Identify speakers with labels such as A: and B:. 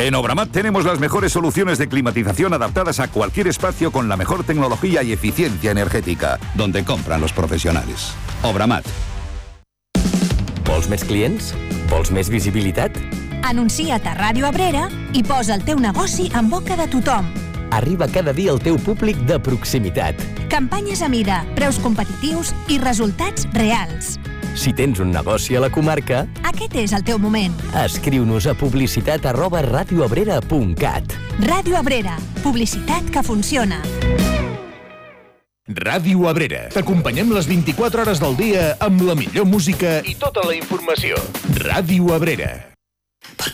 A: En Obramat tenemos las mejores soluciones de climatización adaptadas a cualquier espacio con la mejor tecnología y eficiencia energética. Donde compran los profesionales. Obramat.
B: Vols més clients? Vols més visibilitat?
C: Anuncia't a Ràdio Abrera i posa el teu negoci en boca de tothom.
B: Arriba cada dia al teu públic de proximitat.
C: Campanyes a mida, preus competitius i resultats reals.
B: Si tens un negoci a la comarca,
C: aquest és el teu moment.
B: Escriu-nos a publicitat@radioabrera.cat.
C: Ràdio Abrera, publicitat que funciona.
D: Ràdio Abrera. T'acompanyem les 24 hores del dia amb la millor música i tota la informació. Ràdio Abrera.